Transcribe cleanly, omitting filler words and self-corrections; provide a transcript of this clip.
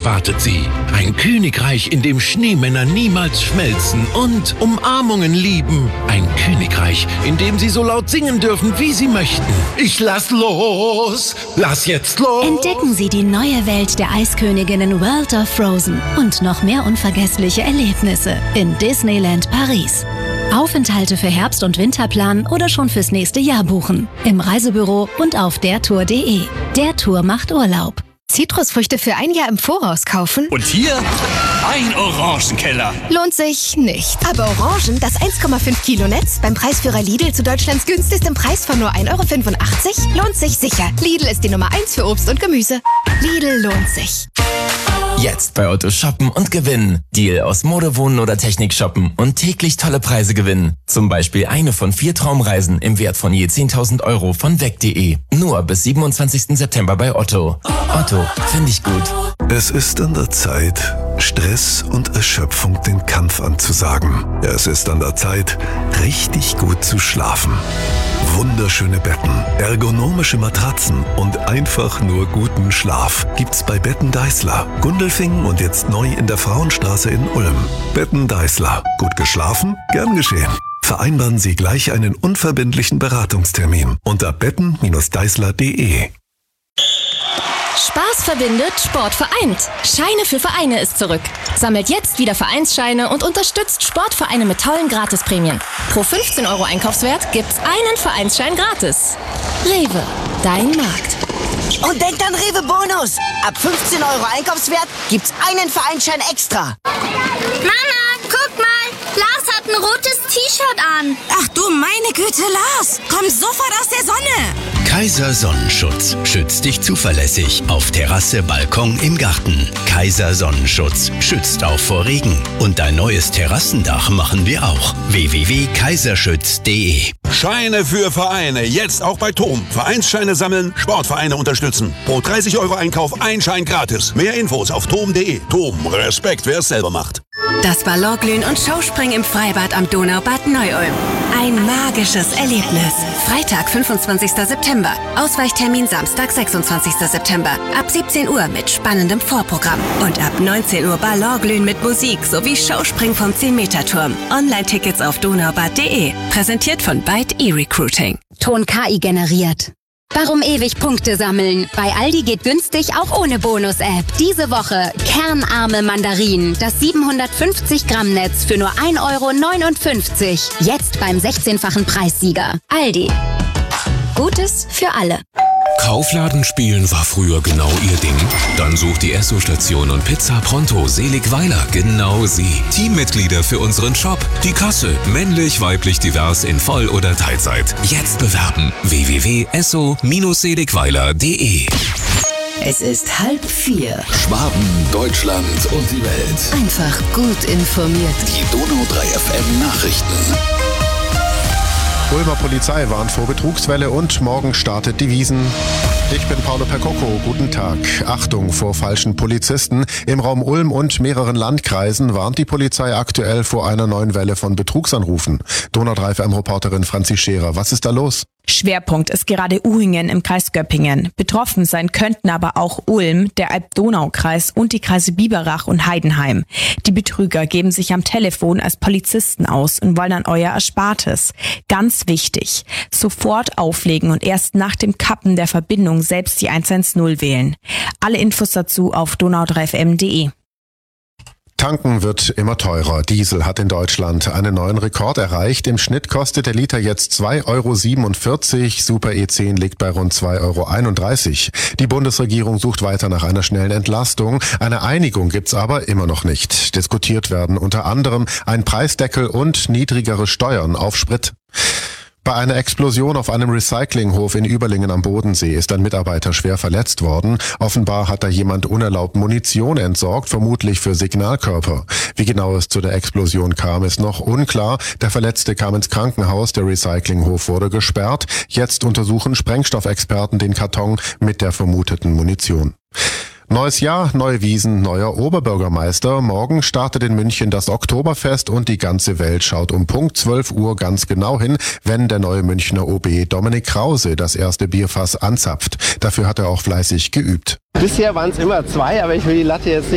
erwartet sie. Ein Königreich, in dem Schneemänner niemals schmelzen und Umarmungen lieben. Ein Königreich, in dem sie so laut singen dürfen, wie sie möchten. Ich lass los! Lass jetzt los! Entdecken Sie die neue Welt der Eisköniginnen World of Frozen und noch mehr unvergessliche Erlebnisse in Disneyland Paris. Aufenthalte für Herbst- und Winterplan oder schon fürs nächste Jahr buchen. Im Reisebüro und auf dertour.de. Der Tour macht Urlaub. Zitrusfrüchte für ein Jahr im Voraus kaufen? Und hier ein Orangenkeller. Lohnt sich nicht. Aber Orangen, das 1,5 Kilo Netz beim Preisführer Lidl zu Deutschlands günstigstem Preis von nur 1,85 € lohnt sich sicher. Lidl ist die Nummer 1 für Obst und Gemüse. Lidl lohnt sich. Jetzt bei Otto shoppen und gewinnen. Deal aus Mode, Wohnen oder Technik shoppen und täglich tolle Preise gewinnen. Zum Beispiel eine von 4 Traumreisen im Wert von je 10.000 € von weg.de. Nur bis 27. September bei Otto. Otto, finde ich gut. Es ist an der Zeit, Stress und Erschöpfung den Kampf anzusagen. Es ist an der Zeit, richtig gut zu schlafen. Wunderschöne Betten, ergonomische Matratzen und einfach nur guten Schlaf gibt's bei Betten Deißler, Gundelfingen und jetzt neu in der Frauenstraße in Ulm. Betten Deißler. Gut geschlafen? Gern geschehen. Vereinbaren Sie gleich einen unverbindlichen Beratungstermin unter betten-deißler.de. Spaß verbindet, Sport vereint. Scheine für Vereine ist zurück. Sammelt jetzt wieder Vereinsscheine und unterstützt Sportvereine mit tollen Gratisprämien. Pro 15 € Einkaufswert gibt's einen Vereinsschein gratis. Rewe, dein Markt. Und denkt an Rewe Bonus. Ab 15 € Einkaufswert gibt's einen Vereinsschein extra. Mama, guck mal. Lars hat ein rotes T-Shirt an. Ach du meine Güte, Lars. Komm sofort aus der Sonne. Kaiser Sonnenschutz schützt dich zuverlässig auf Terrasse, Balkon, im Garten. Kaiser Sonnenschutz schützt auch vor Regen. Und dein neues Terrassendach machen wir auch. www.kaiserschütz.de. Scheine für Vereine, jetzt auch bei TOM. Vereinsscheine sammeln, Sportvereine unterstützen. Pro 30 € Einkauf ein Schein gratis. Mehr Infos auf tom.de. TOM, Respekt, wer es selber macht. Das Ballonglühen und Showspringen im Freibad am Donaubad Neu-Ulm. Ein magisches Erlebnis. Freitag, 25. September. Ausweichtermin Samstag, 26. September. Ab 17 Uhr mit spannendem Vorprogramm. Und ab 19 Uhr Ballonglühen mit Musik sowie Showspringen vom 10-Meter-Turm. Online-Tickets auf donaubad.de. Präsentiert von Byte eRecruiting. Ton KI generiert. Warum ewig Punkte sammeln? Bei Aldi geht günstig auch ohne Bonus-App. Diese Woche kernarme Mandarinen. Das 750 Gramm Netz für nur 1,59 €. Jetzt beim 16-fachen Preissieger. Aldi. Gutes für alle. Kaufladenspielen war früher genau ihr Ding? Dann sucht die Esso-Station und Pizza Pronto Seligweiler genau sie. Teammitglieder für unseren Shop. Die Kasse. Männlich, weiblich, divers in Voll- oder Teilzeit. Jetzt bewerben. www.esso-seligweiler.de. Es ist 3:30. Schwaben, Deutschland und die Welt. Einfach gut informiert. Die Donau 3 FM Nachrichten. Ulmer Polizei warnt vor Betrugswelle und morgen startet die Wiesn. Ich bin Paolo Percocco, guten Tag. Achtung vor falschen Polizisten. Im Raum Ulm und mehreren Landkreisen warnt die Polizei aktuell vor einer neuen Welle von Betrugsanrufen. Donau 3 FM-Reporterin Franzi Scherer, was ist da los? Schwerpunkt ist gerade Uhingen im Kreis Göppingen. Betroffen sein könnten aber auch Ulm, der Alb-Donau-Kreis und die Kreise Biberach und Heidenheim. Die Betrüger geben sich am Telefon als Polizisten aus und wollen an euer Erspartes. Ganz wichtig, sofort auflegen und erst nach dem Kappen der Verbindung selbst die 110 wählen. Alle Infos dazu auf donau3fm.de. Tanken wird immer teurer. Diesel hat in Deutschland einen neuen Rekord erreicht. Im Schnitt kostet der Liter jetzt 2,47 €. Super E10 liegt bei rund 2,31 €. Die Bundesregierung sucht weiter nach einer schnellen Entlastung. Eine Einigung gibt's aber immer noch nicht. Diskutiert werden unter anderem ein Preisdeckel und niedrigere Steuern auf Sprit. Bei einer Explosion auf einem Recyclinghof in Überlingen am Bodensee ist ein Mitarbeiter schwer verletzt worden. Offenbar hat da jemand unerlaubt Munition entsorgt, vermutlich für Signalkörper. Wie genau es zu der Explosion kam, ist noch unklar. Der Verletzte kam ins Krankenhaus, der Recyclinghof wurde gesperrt. Jetzt untersuchen Sprengstoffexperten den Karton mit der vermuteten Munition. Neues Jahr, neue Wiesn, neuer Oberbürgermeister. Morgen startet in München das Oktoberfest und die ganze Welt schaut um Punkt 12 Uhr ganz genau hin, wenn der neue Münchner OB Dominik Krause das erste Bierfass anzapft. Dafür hat er auch fleißig geübt. Bisher waren es immer 2, aber ich will die Latte jetzt nicht